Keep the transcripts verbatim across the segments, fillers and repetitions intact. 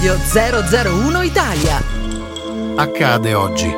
zero zero uno Italia. Accade oggi.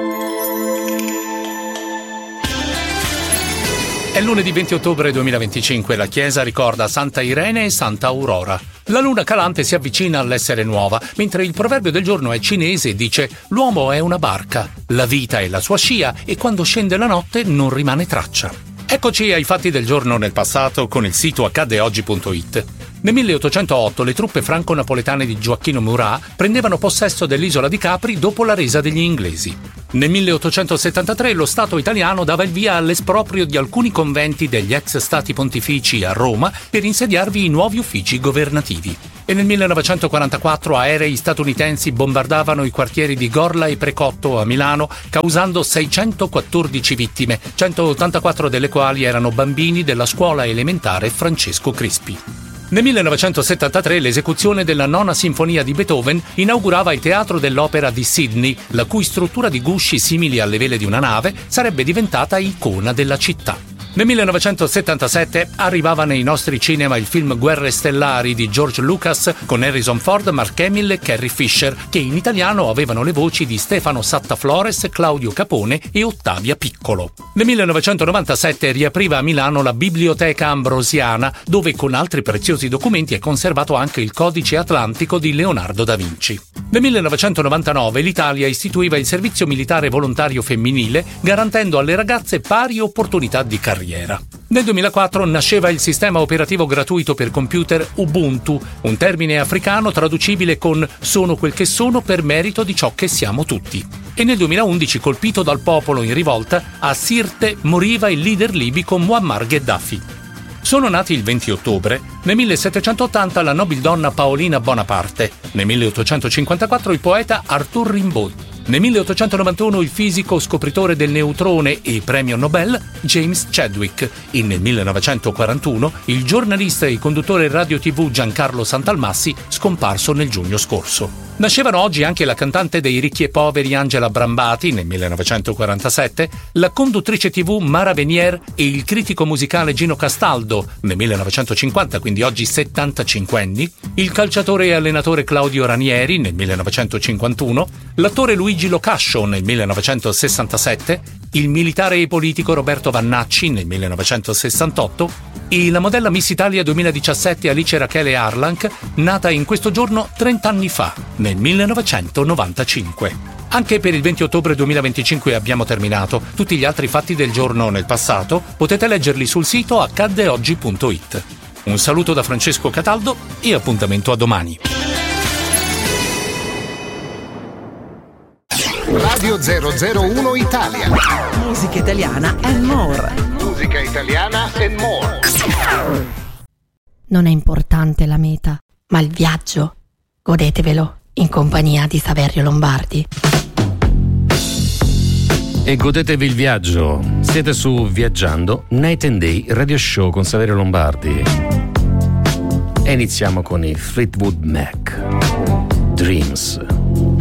È lunedì venti ottobre duemilaventicinque, la Chiesa ricorda Santa Irene e Santa Aurora. La luna calante si avvicina all'essere nuova, mentre il proverbio del giorno è cinese e dice: l'uomo è una barca, la vita è la sua scia e quando scende la notte non rimane traccia. Eccoci ai fatti del giorno nel passato con il sito accade oggi punto it. Nel milleottocentootto le truppe franco-napoletane di Gioacchino Murat prendevano possesso dell'isola di Capri dopo la resa degli inglesi. Nel milleottocentosettantatré lo Stato italiano dava il via all'esproprio di alcuni conventi degli ex stati pontifici a Roma per insediarvi i nuovi uffici governativi. E nel millenovecentoquarantaquattro aerei statunitensi bombardavano i quartieri di Gorla e Precotto a Milano, causando seicentoquattordici vittime, centottantaquattro delle quali erano bambini della scuola elementare Francesco Crispi. Nel millenovecentosettantatré l'esecuzione della nona sinfonia di Beethoven inaugurava il Teatro dell'Opera di Sydney, la cui struttura di gusci simili alle vele di una nave sarebbe diventata icona della città. Nel millenovecentosettantasette arrivava nei nostri cinema il film Guerre Stellari di George Lucas con Harrison Ford, Mark Hamill e Carrie Fisher, che in italiano avevano le voci di Stefano Satta-Flores, Claudio Capone e Ottavia Piccolo. Nel millenovecentonovantasette riapriva a Milano la Biblioteca Ambrosiana, dove con altri preziosi documenti è conservato anche il Codice Atlantico di Leonardo da Vinci. Nel millenovecentonovantanove l'Italia istituiva il servizio militare volontario femminile, garantendo alle ragazze pari opportunità di carriera. Nel duemilaquattro nasceva il sistema operativo gratuito per computer Ubuntu, un termine africano traducibile con "sono quel che sono per merito di ciò che siamo tutti". E nel duemilaundici, colpito dal popolo in rivolta, a Sirte moriva il leader libico Muammar Gheddafi. Sono nati il venti ottobre, nel millesettecentottanta la nobildonna Paolina Bonaparte, nel milleottocentocinquantaquattro il poeta Arthur Rimbaud, nel milleottocentonovantuno il fisico scopritore del neutrone e premio Nobel James Chadwick e nel millenovecentoquarantuno il giornalista e conduttore radio tivù Giancarlo Santalmassi, scomparso nel giugno scorso. Nascevano oggi anche la cantante dei Ricchi e Poveri Angela Brambati nel millenovecentoquarantasette, la conduttrice tivù Mara Venier e il critico musicale Gino Castaldo nel millenovecentocinquanta, quindi oggi settantacinque anni, il calciatore e allenatore Claudio Ranieri nel millenovecentocinquantuno, l'attore Luigi Locascio nel millenovecentosessantasette, il militare e politico Roberto Vannacci nel millenovecentosessantotto e la modella Miss Italia duemiladiciassette Alice Rachele Arlanc, nata in questo giorno trenta anni fa, nel millenovecentonovantacinque. Anche per il venti ottobre duemilaventicinque abbiamo terminato. Tutti gli altri fatti del giorno nel passato potete leggerli sul sito accade oggi punto it. Un saluto da Francesco Cataldo e appuntamento a domani. Radio zero zero uno Italia. Musica italiana and more. Musica italiana and more. Non è importante la meta, ma il viaggio. Godetevelo in compagnia di Saverio Lombardi. E godetevi il viaggio. Siete su Viaggiando Night and Day Radio Show con Saverio Lombardi. E iniziamo con i Fleetwood Mac. Dreams.